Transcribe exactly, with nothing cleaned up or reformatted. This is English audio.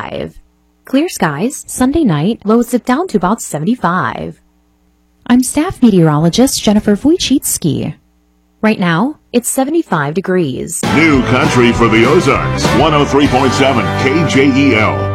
sixty-five. Clear skies, Sunday night, lows dip down to about seventy-five. I'm staff meteorologist Jennifer Wojcicki. Right now, it's seventy-five degrees. New country for the Ozarks, one oh three point seven K J E L.